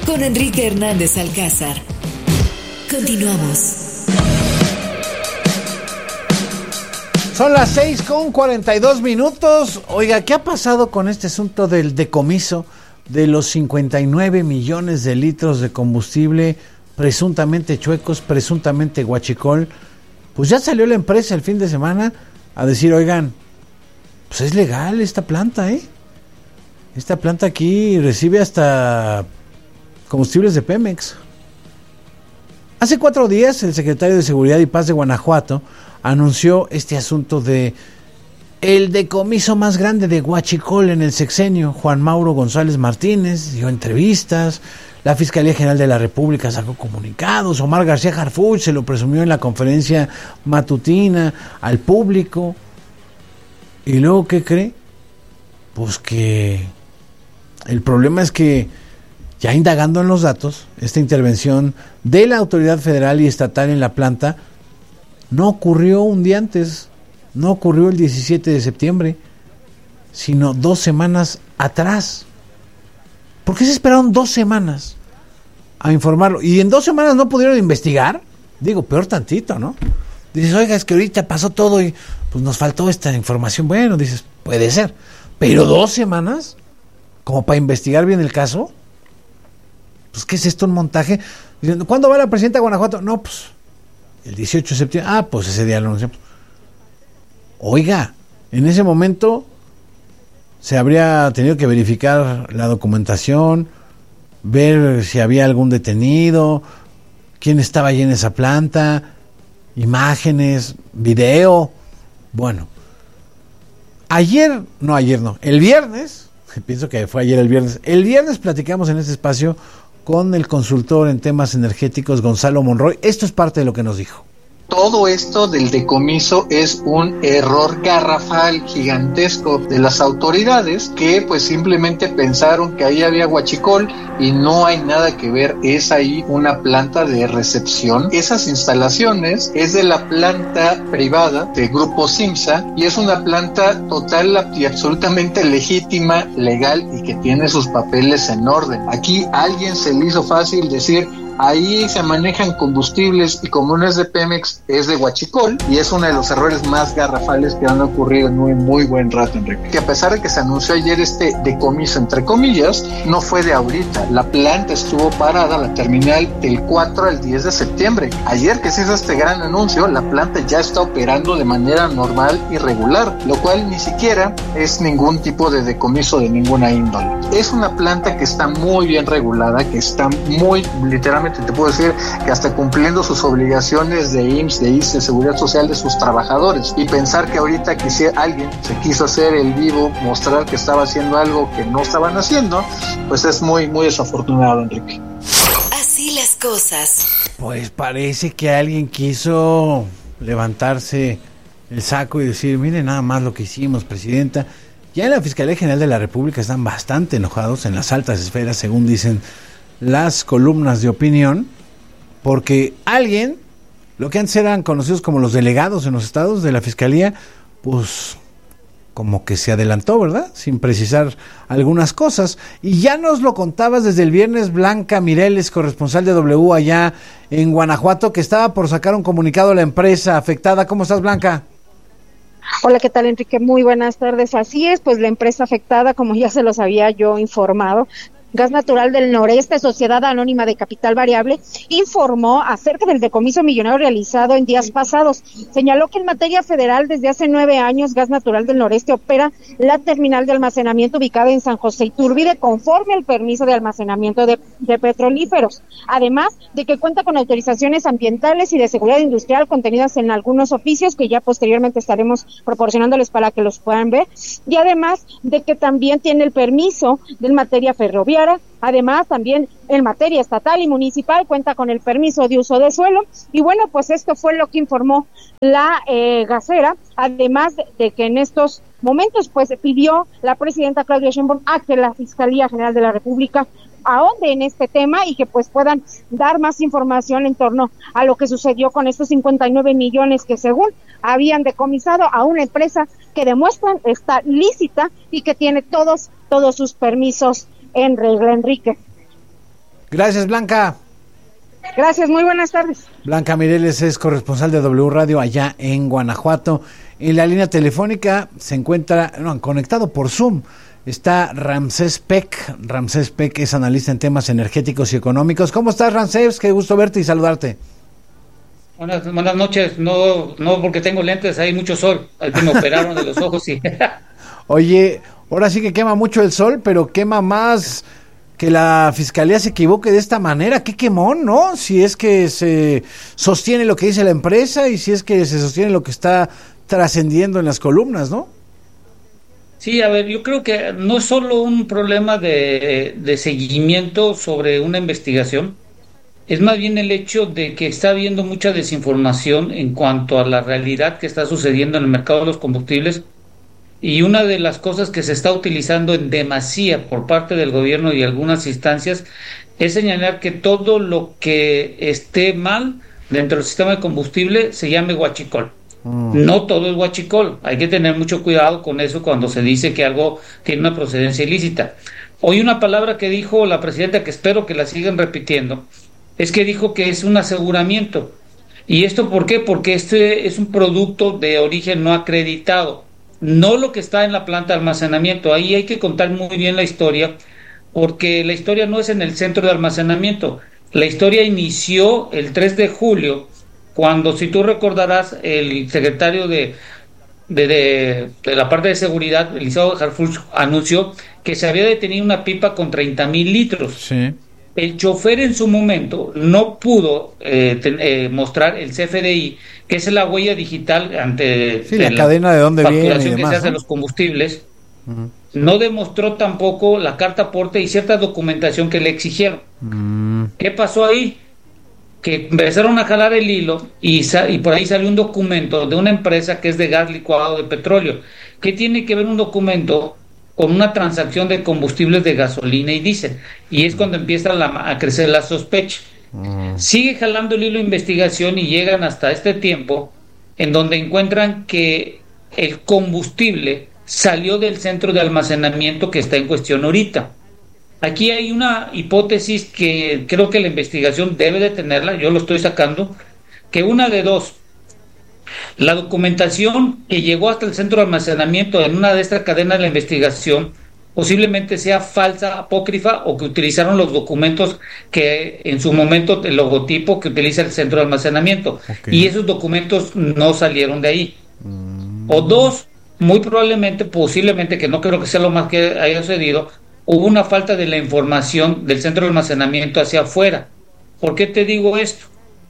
con Enrique Hernández Alcázar. Continuamos. Son las 6:42. Oiga, ¿qué ha pasado con este asunto del decomiso de los 59 millones de litros de combustible presuntamente chuecos, presuntamente huachicol? Pues ya salió la empresa el fin de semana a decir, oigan, pues es legal esta planta, Esta planta aquí recibe hasta combustibles de Pemex. Hace 4 días el secretario de Seguridad y Paz de Guanajuato anunció este asunto de el decomiso más grande de huachicol en el sexenio. Juan Mauro González Martínez dio entrevistas, la Fiscalía General de la República sacó comunicados, Omar García Harfuch se lo presumió en la conferencia matutina al público. ¿Y luego qué cree? Pues que el problema es que, ya indagando en los datos, esta intervención de la autoridad federal y estatal en la planta no ocurrió un día antes, no ocurrió el 17 de septiembre, sino 2 semanas atrás. ¿Por qué se esperaron 2 semanas a informarlo? ¿Y en 2 semanas no pudieron investigar? Digo, peor tantito, ¿no? Dices, oiga, es que ahorita pasó todo y pues nos faltó esta información. Bueno, dices, puede ser, pero 2 semanas como para investigar bien el caso. Pues, ¿qué es esto? ¿Un montaje? Diciendo, ¿cuándo va la presidenta de Guanajuato? No, pues el 18 de septiembre. Ah, pues ese día lo anunciamos. Oiga, en ese momento se habría tenido que verificar la documentación, ver si había algún detenido, quién estaba allí en esa planta, imágenes, video. Bueno, el viernes, pienso que fue ayer el viernes platicamos en este espacio con el consultor en temas energéticos Gonzalo Monroy. Esto es parte de lo que nos dijo. Todo esto del decomiso es un error garrafal gigantesco de las autoridades que pues simplemente pensaron que ahí había huachicol y no hay nada que ver, es ahí una planta de recepción. Esas instalaciones es de la planta privada de Grupo Simsa y es una planta total y absolutamente legítima, legal y que tiene sus papeles en orden. Aquí alguien se le hizo fácil decir, ahí se manejan combustibles y como no es de Pemex, es de huachicol y es uno de los errores más garrafales que han ocurrido en un muy buen rato, Enrique. Que a pesar de que se anunció ayer este decomiso, entre comillas, no fue de ahorita. La planta estuvo parada, la terminal, del 4 al 10 de septiembre. Ayer que se hizo este gran anuncio, la planta ya está operando de manera normal y regular, lo cual ni siquiera es ningún tipo de decomiso de ninguna índole. Es una planta que está muy bien regulada, que está muy, literalmente, te puedo decir que hasta cumpliendo sus obligaciones de IMSS, de ISSSTE, de Seguridad Social de sus trabajadores. Y pensar que ahorita alguien se quiso hacer el vivo, mostrar que estaba haciendo algo que no estaban haciendo, pues es muy, muy desafortunado, Enrique. Así las cosas. Pues parece que alguien quiso levantarse el saco y decir, mire nada más lo que hicimos, presidenta. Ya en la Fiscalía General de la República están bastante enojados en las altas esferas, según dicen las columnas de opinión, porque alguien, lo que antes eran conocidos como los delegados en los estados de la Fiscalía, pues como que se adelantó, ¿verdad? Sin precisar algunas cosas. Y ya nos lo contabas desde el viernes, Blanca Mireles, corresponsal de W allá en Guanajuato, que estaba por sacar un comunicado a la empresa afectada. ¿Cómo estás, Blanca? Hola, ¿qué tal, Enrique? Muy buenas tardes. Así es, pues la empresa afectada, como ya se los había yo informado, Gas Natural del Noreste, Sociedad Anónima de Capital Variable, informó acerca del decomiso millonario realizado en días pasados. Señaló que en materia federal, desde hace 9 años, Gas Natural del Noreste opera la terminal de almacenamiento ubicada en San José Iturbide, conforme al permiso de almacenamiento de petrolíferos. Además de que cuenta con autorizaciones ambientales y de seguridad industrial contenidas en algunos oficios que ya posteriormente estaremos proporcionándoles para que los puedan ver. Y además de que también tiene el permiso de materia ferroviaria. Además, también en materia estatal y municipal cuenta con el permiso de uso de suelo. Y bueno, pues esto fue lo que informó la gasera, además de que en estos momentos pues pidió la presidenta Claudia Sheinbaum a que la Fiscalía General de la República ahonde en este tema y que pues puedan dar más información en torno a lo que sucedió con estos 59 millones que según habían decomisado a una empresa que demuestran está lícita y que tiene todos sus permisos en regla, Enrique. Gracias, Blanca. Gracias, muy buenas tardes. Blanca Mireles es corresponsal de W Radio allá en Guanajuato. En la línea telefónica se encuentra, conectado por Zoom, está Ramsés Peck. Ramsés Peck es analista en temas energéticos y económicos. ¿Cómo estás, Ramsés? Qué gusto verte y saludarte. Buenas noches. No porque tengo lentes, hay mucho sol. Ahí me operaron de los ojos y... Oye, ahora sí que quema mucho el sol, pero quema más que la fiscalía se equivoque de esta manera. Qué quemón, ¿no? Si es que se sostiene lo que dice la empresa y si es que se sostiene lo que está trascendiendo en las columnas, ¿no? Sí, a ver, yo creo que no es solo un problema de seguimiento sobre una investigación, es más bien el hecho de que está habiendo mucha desinformación en cuanto a la realidad que está sucediendo en el mercado de los combustibles, y una de las cosas que se está utilizando en demasía por parte del gobierno y algunas instancias es señalar que todo lo que esté mal dentro del sistema de combustible se llame huachicol. No todo es huachicol, hay que tener mucho cuidado con eso cuando se dice que algo tiene una procedencia ilícita. Hoy una palabra que dijo la presidenta, que espero que la sigan repitiendo, es que dijo que es un aseguramiento. ¿Y esto por qué? Porque este es un producto de origen no acreditado, no lo que está en la planta de almacenamiento. Ahí hay que contar muy bien la historia, porque la historia no es en el centro de almacenamiento. La historia inició el 3 de julio, cuando, si tú recordarás, el secretario de la parte de seguridad, Eliseo Harfuch, anunció que se había detenido una pipa con 30,000 litros. Sí. El chofer en su momento no pudo mostrar el CFDI, que es la huella digital ante la cadena de dónde viene y demás, que se hace de los combustibles. Uh-huh. No demostró tampoco la carta aporte y cierta documentación que le exigieron. ¿Qué pasó ahí? Que empezaron a jalar el hilo y por ahí salió un documento de una empresa que es de gas licuado de petróleo. ¿Qué tiene que ver un documento con una transacción de combustibles de gasolina y diésel? Y es cuando empieza a crecer la sospecha. Sigue jalando el hilo de investigación y llegan hasta este tiempo en donde encuentran que el combustible salió del centro de almacenamiento que está en cuestión ahorita. Aquí hay una hipótesis que creo que la investigación debe de tenerla, yo lo estoy sacando, que una de dos: la documentación que llegó hasta el centro de almacenamiento en una de estas cadenas de la investigación posiblemente sea falsa, apócrifa, o que utilizaron los documentos que en su momento, el logotipo que utiliza el centro de almacenamiento, y esos documentos no salieron de ahí. O dos, muy probablemente, posiblemente, que no creo que sea lo más que haya sucedido, hubo una falta de la información del centro de almacenamiento hacia afuera. ¿Por qué te digo esto?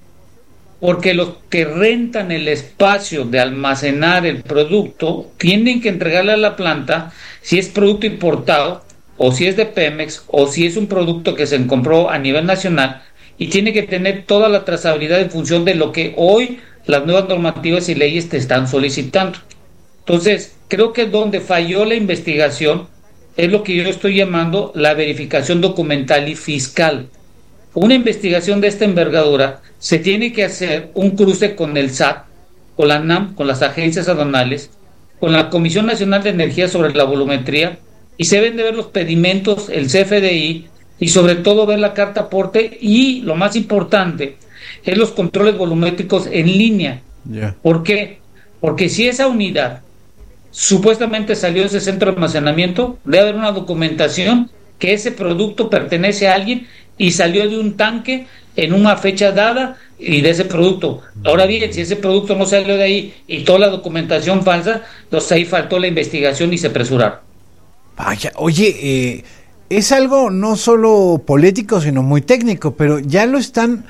Porque los que rentan el espacio de almacenar el producto tienen que entregarle a la planta, si es producto importado, o si es de Pemex, o si es un producto que se compró a nivel nacional, y tiene que tener toda la trazabilidad en función de lo que hoy las nuevas normativas y leyes te están solicitando. Entonces, creo que donde falló la investigación es lo que yo estoy llamando la verificación documental y fiscal. Una investigación de esta envergadura se tiene que hacer un cruce con el SAT, con la NAM, con las agencias aduanales, con la Comisión Nacional de Energía sobre la volumetría, y se deben de ver los pedimentos, el CFDI, y sobre todo ver la carta aporte, y lo más importante es los controles volumétricos en línea. ¿Por qué? Porque si esa unidad supuestamente salió de ese centro de almacenamiento, debe haber una documentación que ese producto pertenece a alguien y salió de un tanque en una fecha dada y de ese producto. Ahora bien, si ese producto no salió de ahí y toda la documentación falsa, entonces ahí faltó la investigación y se apresuraron. Vaya, oye, es algo no solo político, sino muy técnico, pero ya lo están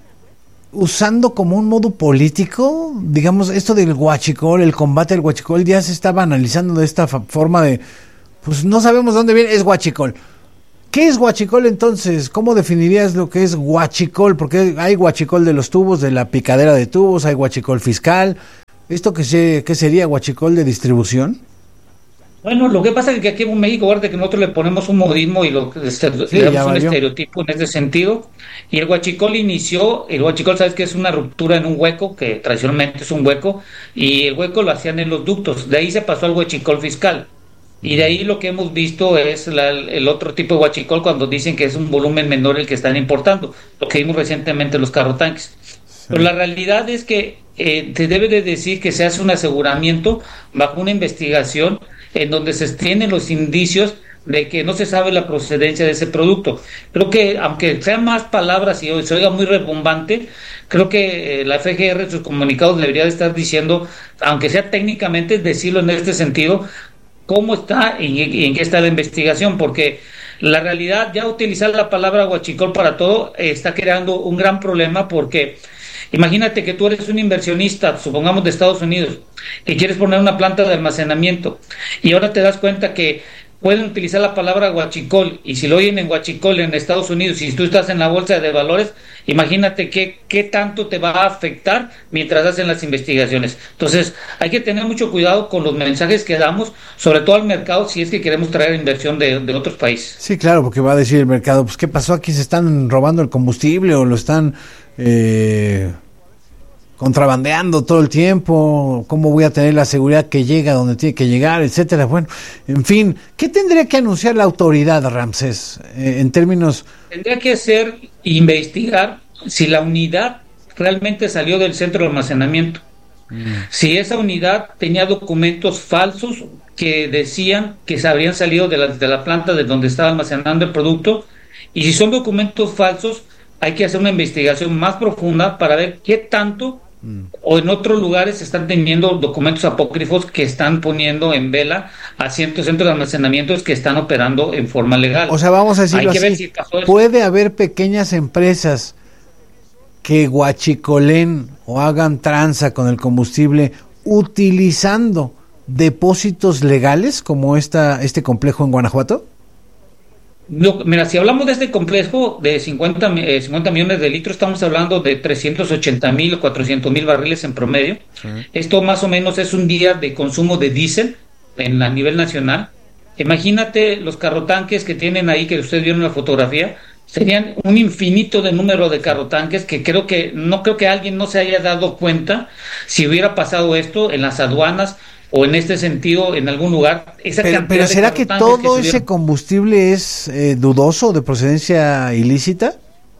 usando como un modo político. Digamos, esto del huachicol, el combate al huachicol, ya se estaba analizando de esta forma de, pues no sabemos dónde viene, es huachicol. ¿Qué es huachicol entonces? ¿Cómo definirías lo que es huachicol? Porque hay huachicol de los tubos, de la picadera de tubos, hay huachicol fiscal. ¿Esto qué sería huachicol de distribución? Bueno, lo que pasa es que aquí en México, guarda que nosotros le ponemos un modismo y le damos un estereotipo en ese sentido. Y el huachicol sabes que es una ruptura en un hueco, que tradicionalmente es un hueco, y el hueco lo hacían en los ductos. De ahí se pasó al huachicol fiscal. Y de ahí lo que hemos visto es el otro tipo de huachicol cuando dicen que es un volumen menor el que están importando, lo que vimos recientemente en los carrotanques. Sí. Pero la realidad es que se debe de decir que se hace un aseguramiento bajo una investigación en donde se tienen los indicios de que no se sabe la procedencia de ese producto. Creo que, aunque sean más palabras y se oiga muy rebumbante, creo que la FGR en sus comunicados debería de estar diciendo, aunque sea técnicamente, decirlo en este sentido, cómo está y en qué está la investigación, porque la realidad, ya utilizar la palabra huachicol para todo está creando un gran problema, porque imagínate que tú eres un inversionista, supongamos de Estados Unidos, que quieres poner una planta de almacenamiento y ahora te das cuenta que pueden utilizar la palabra huachicol, y si lo oyen en huachicol en Estados Unidos, y si tú estás en la bolsa de valores, imagínate qué tanto te va a afectar mientras hacen las investigaciones. Entonces hay que tener mucho cuidado con los mensajes que damos, sobre todo al mercado, si es que queremos traer inversión de otros países. Sí, claro, porque va a decir el mercado, pues ¿qué pasó aquí? ¿Se están robando el combustible o lo están contrabandeando todo el tiempo? ¿Cómo voy a tener la seguridad que llega donde tiene que llegar, etcétera? Bueno, en fin, ¿qué tendría que anunciar la autoridad, Ramsés, en términos? Tendría que hacer investigar si la unidad realmente salió del centro de almacenamiento, si esa unidad tenía documentos falsos que decían que se habrían salido de la planta de donde estaba almacenando el producto, y si son documentos falsos, hay que hacer una investigación más profunda para ver qué tanto o en otros lugares se están teniendo documentos apócrifos que están poniendo en vela a ciertos centros de almacenamientos que están operando en forma legal. O sea, vamos a decirlo así, puede haber pequeñas empresas que guachicolen o hagan tranza con el combustible utilizando depósitos legales como este complejo en Guanajuato. No, mira, si hablamos de este complejo de 50 millones de litros, estamos hablando de 380,000 o 400,000 barriles en promedio. Sí. Esto más o menos es un día de consumo de diésel a nivel nacional. Imagínate los carrotanques que tienen ahí, que ustedes vieron en la fotografía, serían un infinito de número de carrotanques que no creo que alguien no se haya dado cuenta si hubiera pasado esto en las aduanas o en este sentido en algún lugar. Pero ¿será que todo ese combustible es dudoso, de procedencia ilícita?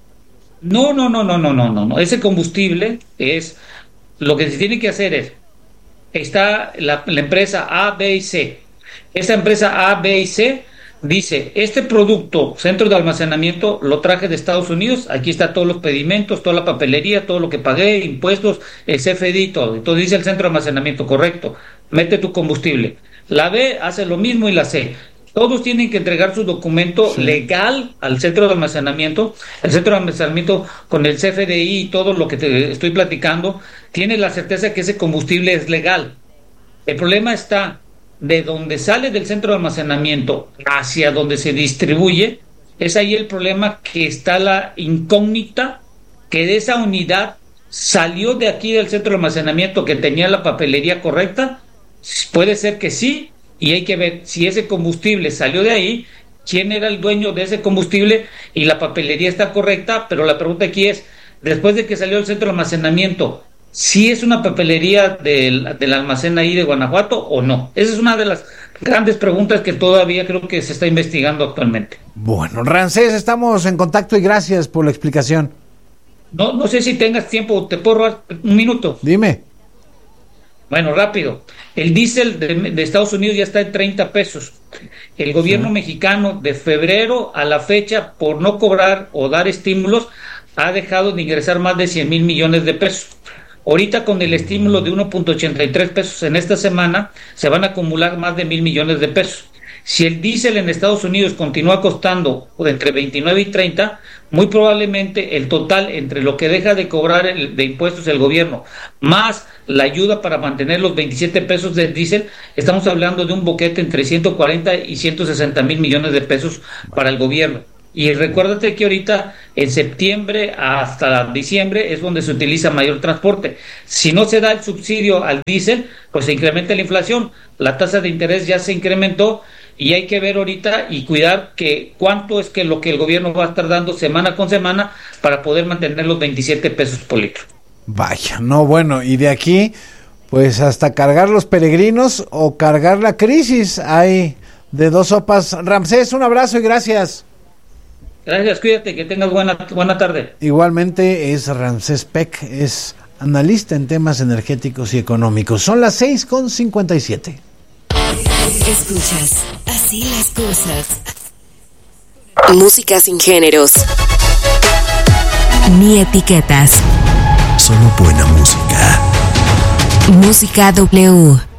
No. Ese combustible es, lo que se tiene que hacer es, está la empresa A, B y C. Esa empresa A, B y C dice, este producto, centro de almacenamiento, lo traje de Estados Unidos, aquí está todos los pedimentos, toda la papelería, todo lo que pagué, impuestos, el CFDI y todo. Entonces dice el centro de almacenamiento, correcto, mete tu combustible. La B hace lo mismo y la C. Todos tienen que entregar su documento legal al centro de almacenamiento. El centro de almacenamiento con el CFDI y todo lo que te estoy platicando, tiene la certeza que ese combustible es legal. El problema está de donde sale del centro de almacenamiento hacia donde se distribuye, es ahí el problema, que está la incógnita que de esa unidad salió de aquí del centro de almacenamiento que tenía la papelería correcta. Puede ser que sí, y hay que ver si ese combustible salió de ahí, quién era el dueño de ese combustible, y la papelería está correcta. Pero la pregunta aquí es, después de que salió del centro de almacenamiento, ¿sí es una papelería del almacén ahí de Guanajuato o no? Esa es una de las grandes preguntas que todavía creo que se está investigando actualmente. Bueno, Ramsés, estamos en contacto y gracias por la explicación. No sé si tengas tiempo, ¿te puedo robar un minuto? Dime. Bueno, rápido. El diésel de Estados Unidos ya está en 30 pesos. El gobierno mexicano, de febrero a la fecha, por no cobrar o dar estímulos, ha dejado de ingresar más de 100,000 millones de pesos. Ahorita, con el estímulo de 1.83 pesos en esta semana, se van a acumular más de 1,000 millones de pesos. Si el diésel en Estados Unidos continúa costando entre 29 y 30, muy probablemente el total entre lo que deja de cobrar de impuestos el gobierno, más la ayuda para mantener los 27 pesos del diésel, estamos hablando de un boquete entre 140 y 160,000 millones de pesos para el gobierno. Y recuérdate que ahorita en septiembre hasta diciembre es donde se utiliza mayor transporte. Si no se da el subsidio al diésel, pues se incrementa la inflación. La tasa de interés ya se incrementó y hay que ver ahorita y cuidar que cuánto es que lo que el gobierno va a estar dando semana con semana para poder mantener los 27 pesos por litro. Vaya, no, bueno, y de aquí pues hasta cargar los peregrinos o cargar la crisis hay de Dos Sopas. Ramsés, un abrazo y gracias. Gracias, cuídate, que tengas buena tarde. Igualmente es Ramsés Peck, es analista en temas energéticos y económicos. Son las 6:57. Escuchas Así las cosas. Música sin géneros Ni etiquetas. Solo buena música. Música W.